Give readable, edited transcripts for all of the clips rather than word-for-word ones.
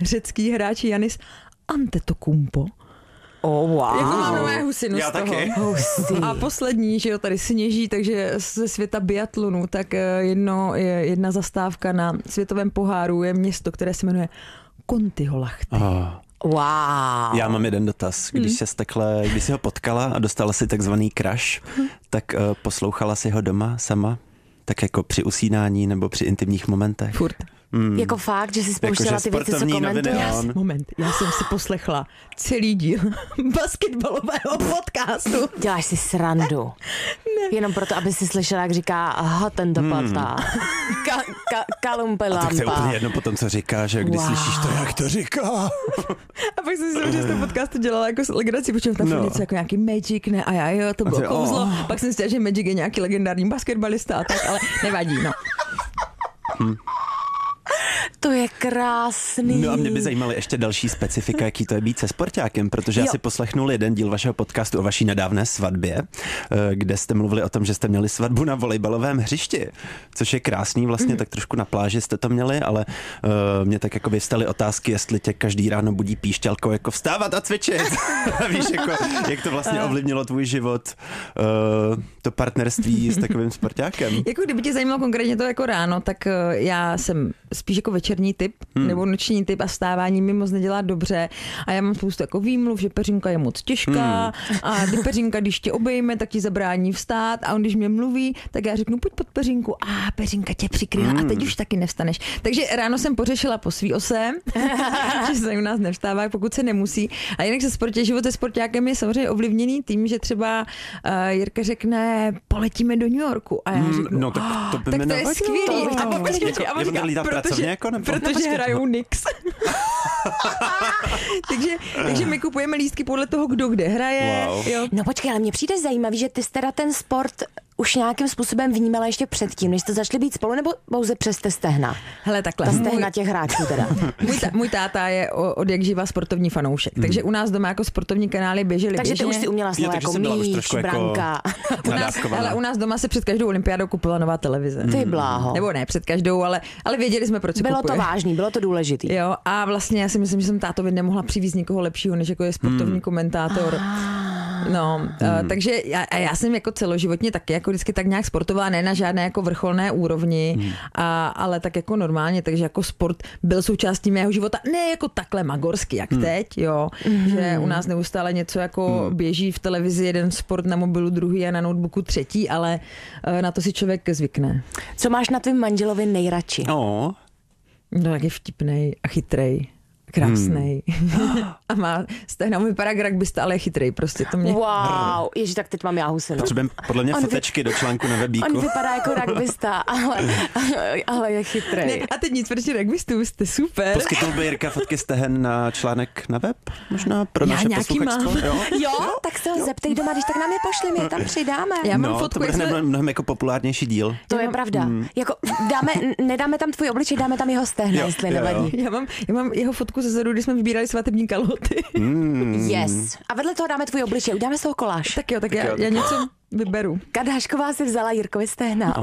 řecký hráč Janis Antetokounmpo. Oh, wow. Jako mám nové husinu já z toho. taky. A poslední, že jo, tady sněží, takže ze světa biatlonu, tak jedna zastávka na světovém poháru je město, které se jmenuje Kontiolahti. Wow. Já mám jeden dotaz. Když jsi ho potkala a dostala si takzvaný crush, tak poslouchala si ho doma sama? Tak jako při usínání nebo při intimních momentech? Furt. Jako fakt, že jsi spouštěla ty věci, co komentuješ? Moment, já jsem si poslechla celý díl basketbalového podcastu. Děláš si srandu. Ne. Jenom proto, aby si slyšela, jak říká ten dopata. Kalumpelampa. A tak to je úplně jedno potom, co říká, že když slyšíš to, jak to říká. A pak jsem si že z toho podcastu dělala jako legraci, protože tam něco jako nějaký Magic, ne? A já, jo, to bylo kouzlo. Pak jsem si říkala, že Magic je nějaký legendární basketbalista a tak, ale nevadí, no. To je krásný. No a mě by zajímaly ještě další specifika, jaký to je být se sportákem, protože já si poslechnul jeden díl vašeho podcastu o vaší nedávné svatbě, kde jste mluvili o tom, že jste měli svatbu na volejbalovém hřišti, což je krásný, vlastně tak trošku na pláži jste to měli, ale mě tak jako vyvstaly otázky, jestli tě každý ráno budí píšťalkou jako vstávat a cvičit. Víš, jako, jak to vlastně ovlivnilo tvůj život, to partnerství s takovým sportákem. Jako kdyby tě zajímalo konkrétně to jako ráno, tak já jsem spíš jako večerní typ nebo noční typ a vstávání mi moc nedělá dobře a já mám spoustu jako výmluv, že peřinka je moc těžká a ty peřinka, když tě obejme, tak ti zabrání vstát a on když mě mluví, tak já řeknu pojď pod peřinku a peřinka tě přikryla a teď už taky nevstaneš. Takže ráno jsem pořešila po svý ose, že se u nás nevstává, pokud se nemusí. A jinak život se sportákem je samozřejmě ovlivněný tím, že třeba Jirka řekne poletíme do New Yorku a já řeknu, no tak to by tak to je skvělý. Protože hrajou Knicks. takže my kupujeme lístky podle toho, kdo kde hraje. Wow. Jo. No počkej, ale mně přijde zajímavý, že ty jsi teda ten sport už nějakým způsobem vnímala ještě předtím, než jste začali být spolu, nebo pouze přes ty stehna? Hele, takhle. Ta stehna těch hráčů teda. Můj táta je od jak živa sportovní fanoušek, takže u nás doma jako sportovní kanály běžely takže běžně. ty už si uměla slova jako míč, branka. U nás doma se před každou olympiádou kupovala nová televize. Ty bláho. Nebo ne před každou, ale věděli jsme, proč se bylo kupuje. To vážný, bylo to důležitý. Jo, a vlastně já si myslím, že jsem tátovi nemohla přivízt nikoho lepšího, než jako je sportovní komentátor. No, takže já jsem jako celoživotně taky jako vždycky tak nějak sportovala, ne na žádné jako vrcholné úrovni, ale tak jako normálně, takže jako sport byl součástí mého života, ne jako takhle magorsky, jak teď, jo, že u nás neustále něco jako běží v televizi, jeden sport na mobilu, druhý a na notebooku třetí, ale na to si člověk zvykne. Co máš na tvým manželovi nejradši? No, tak je vtipnej a chytrej. Krásnej. A má stehna, vypadá jak rugbysta, ale je chytrej, prostě to mě... Wow, ježi, tak teď mám já husinu. Potřebujeme podle mě fotečky do článku na webíku. On vypadá jako rugbysta, ale je chytrej. Ne, a teď nic, protože rugbystů jste super. Poskytnul by Jirka fotky stehen na článek na web? Možná pro naše posluchačstvo? Jo, tak se ho zeptej doma, když tak nám je pošli, my je tam přidáme. Já mám fotku, to bude mnohem jako populárnější díl. To je pravda. Jako nedáme tam tvůj obličej, dáme tam jeho stehna, jestli nevadí. Já mám jeho fotku ze zadu, když jsme vybírali svatební kalhoty. Yes. A vedle toho dáme tvůj obličej, uděláme z toho koláž. Tak jo, já něco vyberu. Kadášková si vzala Jirkovi stehna.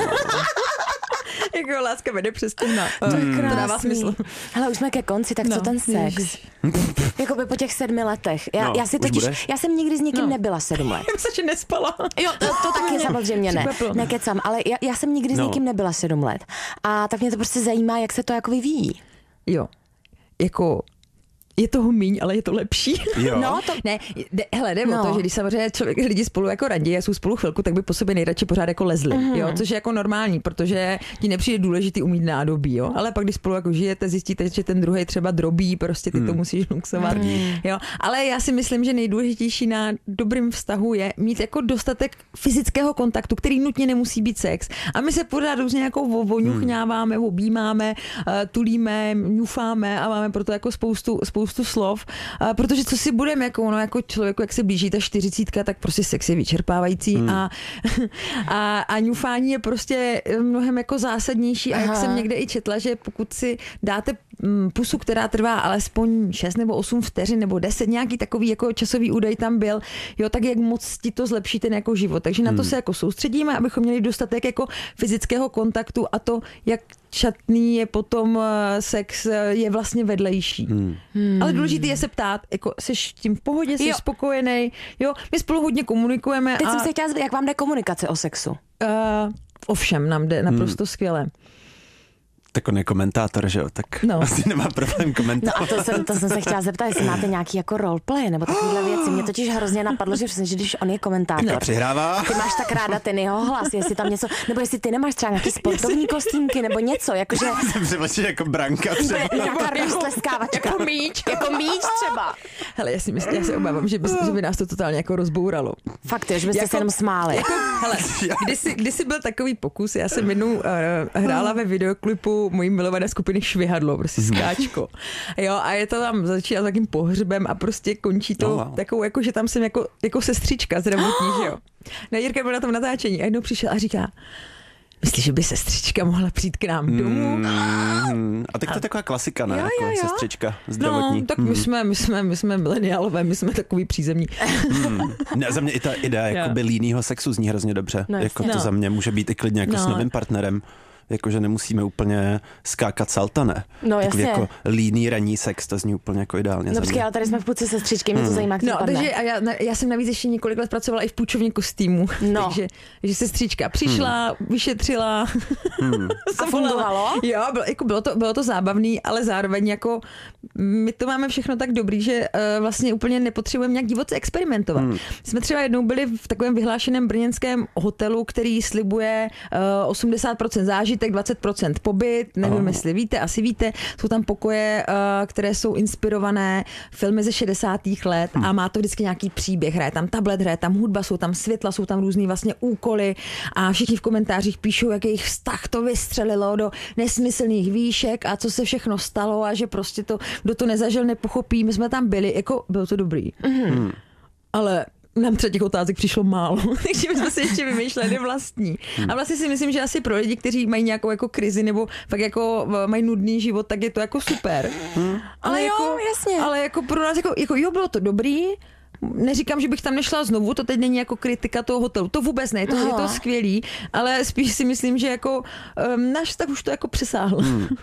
Jako láska vede přes stehna. To dává smysl. Hele, už jsme ke konci, tak co ten sex? Jakoby po těch 7 letech. Já jsem nikdy s nikým nebyla 7 let. Já jsem se nespala. Jo, to taky samozřejmě ne. Nekecám, ale já jsem nikdy s nikým nebyla 7 let. A tak mě to prostě zajímá, jak se to jako vyvíjí. Jo. Jako je toho míň, ale je to lepší. Jo. No, to... Ne, jde o to, že když samozřejmě lidi spolu jako radí a jsou spolu chvilku, tak by po sobě nejradši pořád jako lezli, jo, což je jako normální, protože ti nepřijde důležitý umít nádobí, jo, ale pak když spolu jako žijete, zjistíte, že ten druhej třeba drobí, prostě ty to musíš luxovat, jo, ale já si myslím, že nejdůležitější na dobrým vztahu je mít jako dostatek fyzického kontaktu, který nutně nemusí být sex. A my se pořád různě jako voňuchňáváme, objímáme, tulíme, ňufáme a máme proto jako spoustu slov, protože co si budeme jako ono, jako člověku, jak se blíží ta 40, tak prostě sex je vyčerpávající a ňufání je prostě mnohem jako zásadnější a jak jsem někde i četla, že pokud si dáte pusu, která trvá alespoň 6 nebo 8 vteřin nebo 10, nějaký takový jako časový údaj tam byl, jo, tak jak moc ti to zlepší ten jako život. Takže na to se jako soustředíme, abychom měli dostatek jako fyzického kontaktu a to, jak šatný je potom sex, je vlastně vedlejší. Ale důležitý je se ptát, jako seš tím v pohodě, jsi spokojený, jo, my spolu hodně komunikujeme. Teď jsem se chtěla zeptat, jak vám jde komunikace o sexu? Ovšem, nám jde naprosto skvěle. Tak on je komentátor, že jo, tak asi nemá problém komentovat. No a to jsem se chtěla zeptat, jestli máte nějaký jako roleplay nebo takovýhle věci. Mě totiž hrozně napadlo, že přesně, že když on je komentátor. Přihrává. Ty máš tak ráda ten jeho hlas, jestli tam něco, nebo jestli ty nemáš třeba nějaký sportovní kostýmky nebo něco, jakože... Jsem převačil jako branka třeba. Nějaká roztleskávačka. Jako míč. Jako míč třeba. Hele, já se obávám, že by nás to totálně jako rozbouralo. Fakt jo, že byste se jenom smáli. Hele, kdysi byl takový pokus, já jsem jednou hrála ve videoklipu mojí milované skupiny Švihadlo, prostě skáčko. Jo, a je to tam, začíná s takým pohřbem a prostě končí to takovou, jako že tam jsem jako sestřička zdravotní, že jo. No, Jirka byl na tom natáčení a jednou přišel a říká, myslíš, že by sestřička mohla přijít k nám domů? A tak to je taková klasika, ne? Jako sestřička zdravotní. No, tak my jsme mileniálové, my jsme takový přízemní. Ne, za mě i ta idea jakoby línýho sexu zní hrozně dobře. No, jako to za mě může být i klidně jako s novým partnerem. Jakože nemusíme úplně skákat salta, ne? No jasně. Takový jako líný ranní sex, to zní úplně jako ideálně. No počkej, ale tady jsme v půlce sestřičky, mě to zajímá, jak to dopadne. Takže já jsem navíc ještě několik let pracovala i v půjčovně kostýmu. No. Takže sestřička přišla, vyšetřila. A fungovalo? Jo, bylo to zábavný, ale zároveň jako my to máme všechno tak dobrý, že vlastně úplně nepotřebujeme nějak divoce experimentovat. Jsme třeba jednou byli v takovém vyhlášeném brněnském hotelu, který slibuje 80% zážitek, 20% pobyt, nevím, jestli víte, asi víte, jsou tam pokoje, které jsou inspirované filmy ze 60. let a má to vždycky nějaký příběh, hraje tam tablet, hraje tam hudba, jsou tam světla, jsou tam různý vlastně úkoly a všichni v komentářích píšou, jak jejich vztah to vystřelilo do nesmyslných výšek a co se všechno stalo a že prostě to, kdo to nezažil, nepochopí. My jsme tam byli, jako bylo to dobrý. Ale nám třeba těch otázek přišlo málo, takže my jsme si ještě vymýšleli vlastní. A vlastně si myslím, že asi pro lidi, kteří mají nějakou jako krizi nebo fakt jako mají nudný život, tak je to jako super. Ale jo, jasně. Ale jako pro nás jako jo, bylo to dobrý. Neříkám, že bych tam nešla znovu, to teď není jako kritika toho hotelu, to vůbec ne, to je to skvělý, ale spíš si myslím, že jako náš vztah už to jako přesáhl.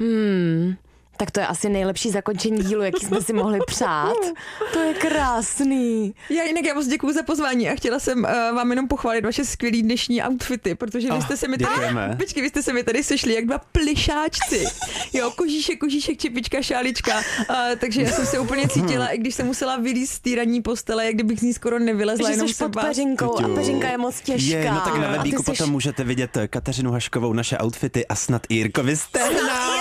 Tak to je asi nejlepší zakončení dílu, jaký jsme si mohli přát. To je krásný. Já moc děkuju za pozvání a chtěla jsem vám jenom pochválit vaše skvělý dnešní outfity, protože vy jste se mi tady, vy jste se mi tady sešli jak dva plišáčci. Jo, kožíšek, čepička, šálička. Takže já jsem se úplně cítila, i když jsem musela vylízt z té ranní postele, jak kdybych z ní skoro nevylezla. Že jsi pod peřinkou a peřinka je moc těžká. No tak na webíku potom můžete vidět Kateřinu Haškovou, naše outfity a snad i Jirkovi stehna.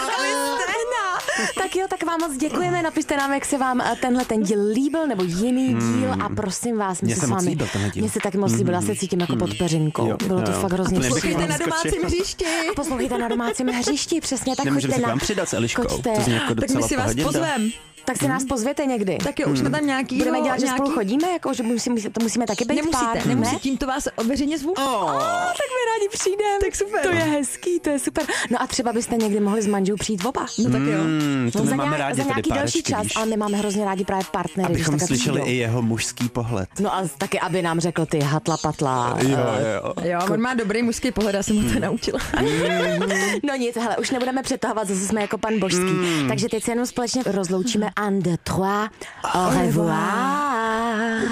Tak jo, tak vám moc děkujeme, napište nám, jak se vám tenhle ten díl líbil, nebo jiný díl a prosím vás, Mně se moc líbil tenhle díl. Mně se taky moc líbil, já se cítím jako pod peřinkou. Bylo to fakt hrozně Poslouchejte na domácím hřišti. Poslouchejte na domácím hřišti, přesně tak. Nemůžeme se k vám přidat s Eliškou, to zní jako docela tak my si vás pozvem. Tak si nás pozvěte někdy. Tak jo, už jsme tam nějaký. Budeme dělat, že spolu chodíme, jako, že to musíme taky být pár. Nemusíte, tímto vás veřejně zvu. Tak my rádi přijdeme. Tak super. To je hezký, to je super. No a třeba byste někdy mohli s manželou přijít oba. No tak jo. To my máme rádi za nějaký delší čas, ale my máme hrozně rádi právě partnery. Abychom slyšeli i jeho mužský pohled. No a taky, aby nám řekl ty hatla patla. Jo, on má dobrý mužský pohled, já jsem mu to naučila. No nic, hele, už nebudeme přetahovat, zase jsme jako pan Božský. Takže teď se jenom společně rozloučíme. Un, deux, trois. Au revoir.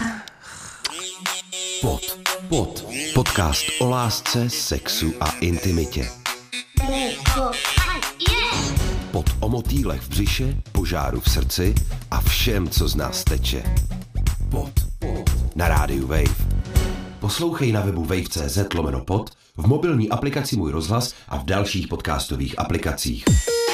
Podcast o lásce, sexu a intimitě. Pod o motýlech v břiše, požáru v srdci a všem, co z nás teče. Na rádiu Wave. Poslouchej na webu wave.cz/pod, v mobilní aplikaci Můj rozhlas a v dalších podcastových aplikacích.